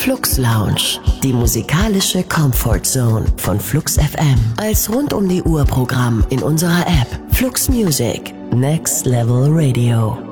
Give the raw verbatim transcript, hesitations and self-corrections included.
Flux Lounge, die musikalische Comfort Zone von Flux F M. Als rund um die Uhr Programm in unserer App Flux Music, Next Level Radio.